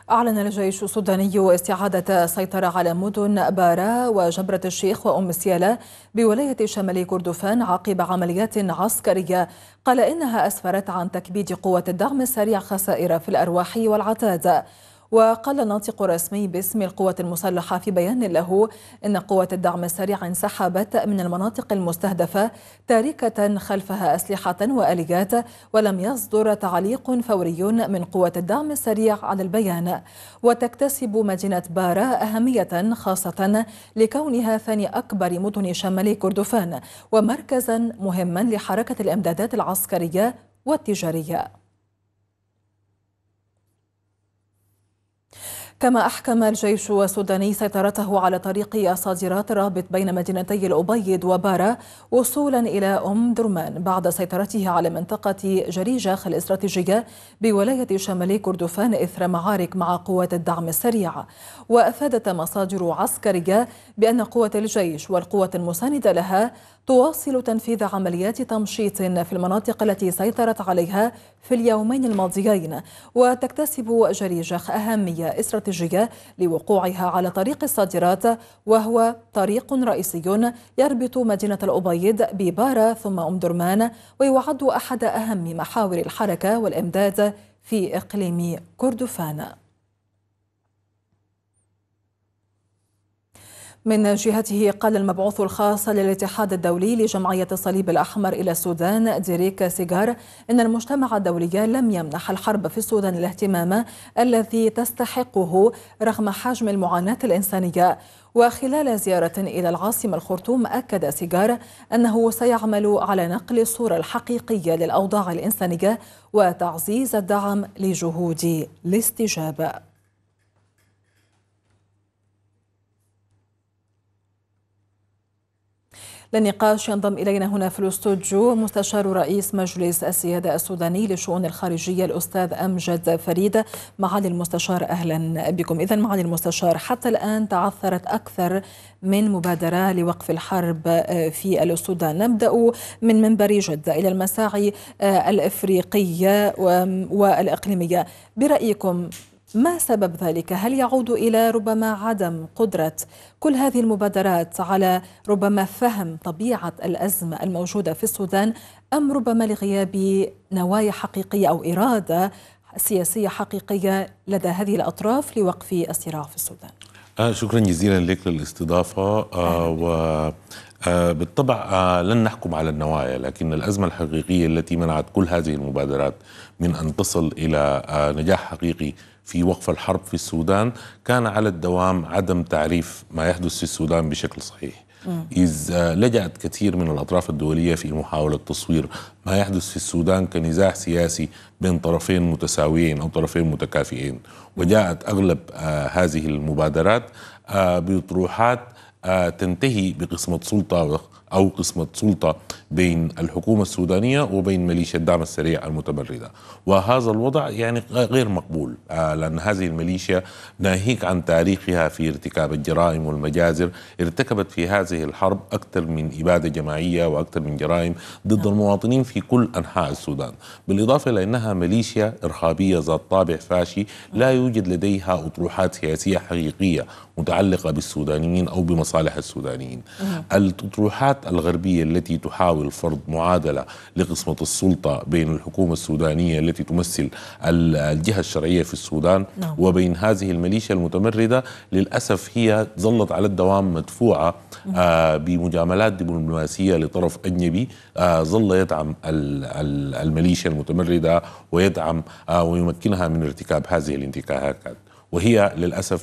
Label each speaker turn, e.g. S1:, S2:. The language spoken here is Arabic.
S1: أعلن الجيش السوداني استعادة السيطرة على مدن بارا وجبرة الشيخ وأم سيالة بولاية شمال كردفان عقب عمليات عسكرية قال إنها أسفرت عن تكبيد قوة الدعم السريع خسائر في الأرواح والعتاد. وقال الناطق الرسمي باسم القوات المسلحة في بيان له إن قوة الدعم السريع انسحبت من المناطق المستهدفة تاركة خلفها أسلحة وآليات، ولم يصدر تعليق فوري من قوة الدعم السريع على البيان. وتكتسب مدينة بارا أهمية خاصة لكونها ثاني أكبر مدن شمال كردفان ومركزا مهما لحركة الإمدادات العسكرية والتجارية. كما أحكم الجيش السوداني سيطرته على طريق الصادرات الرابط بين مدينتي الأبيض وبارا وصولا إلى أم درمان بعد سيطرته على منطقة جريجاخ الاستراتيجية بولاية شمال كردفان إثر معارك مع قوات الدعم السريع. وأفادت مصادر عسكرية بأن قوة الجيش والقوات المساندة لها تواصل تنفيذ عمليات تمشيط في المناطق التي سيطرت عليها في اليومين الماضيين، وتكتسب جريجاخ أهمية استراتيجية لوقوعها على طريق الصادرات، وهو طريق رئيسي يربط مدينة الأبيض ببارا ثم أم درمان، ويعد أحد أهم محاور الحركة والإمداد في إقليم كردفان. من جهته قال المبعوث الخاص للاتحاد الدولي لجمعية الصليب الأحمر إلى السودان ديريك سيغار إن المجتمع الدولي لم يمنح الحرب في السودان الاهتمام الذي تستحقه رغم حجم المعاناة الإنسانية. وخلال زيارة إلى العاصمة الخرطوم أكد سيغار أنه سيعمل على نقل الصورة الحقيقية للأوضاع الإنسانية وتعزيز الدعم لجهود الاستجابة. للنقاش ينضم إلينا هنا في الاستوديو مستشار رئيس مجلس السيادة السوداني للشؤون الخارجية الأستاذ أمجد فريد. معالي المستشار أهلا بكم. إذن معالي المستشار، حتى الآن تعثرت أكثر من مبادرة لوقف الحرب في السودان. نبدأ من منبر جدة إلى المساعي الإفريقية والإقليمية. برأيكم ما سبب ذلك؟ هل يعود إلى ربما عدم قدرة كل هذه المبادرات على ربما فهم طبيعة الأزمة الموجودة في السودان، أم ربما لغياب نوايا حقيقية أو إرادة سياسية حقيقية لدى هذه الأطراف لوقف الصراع في السودان؟
S2: شكرا جزيلا لك للاستضافة. بالطبع لن نحكم على النوايا، لكن الأزمة الحقيقية التي منعت كل هذه المبادرات من أن تصل إلى نجاح حقيقي في وقف الحرب في السودان كان على الدوام عدم تعريف ما يحدث في السودان بشكل صحيح. إذ لجأت كثير من الأطراف الدولية في محاولة تصوير ما يحدث في السودان كنزاع سياسي بين طرفين متساويين أو طرفين متكافئين، وجاءت أغلب هذه المبادرات بأطروحات تنتهي بقسمة سلطة أو قسمة سلطة بين الحكومة السودانية وبين ميليشيا الدعم السريع المتمردة. وهذا الوضع يعني غير مقبول، لأن هذه الميليشيا ناهيك عن تاريخها في ارتكاب الجرائم والمجازر، ارتكبت في هذه الحرب أكثر من إبادة جماعية وأكثر من جرائم ضد المواطنين في كل أنحاء السودان، بالإضافة إلى أنها ميليشيا إرهابية ذات طابع فاشي لا يوجد لديها أطروحات سياسية حقيقية متعلقة بالسودانيين أو بمصالح السودانيين. الأطروحات الغربية التي تحاول فرض معادلة لقسمة السلطة بين الحكومة السودانية التي تمثل الجهة الشرعية في السودان وبين هذه الميليشيا المتمردة للأسف هي ظلت على الدوام مدفوعة بمجاملات دبلوماسية لطرف أجنبي ظل يدعم الميليشيا المتمردة ويدعم ويمكنها من ارتكاب هذه الانتهاكات، وهي للأسف